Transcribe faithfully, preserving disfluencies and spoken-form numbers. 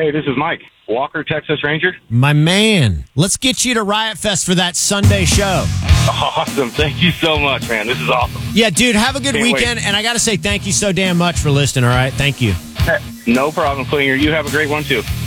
Hey, this is Mike, Walker, Texas Ranger. My man, let's get you to Riot Fest for that Sunday show. Awesome. Thank you so much, man. This is awesome. Yeah, dude, have a good Can't weekend. wait. And I got to say thank you so damn much for listening, all right? Thank you. No problem, Klinger. You have a great one, too.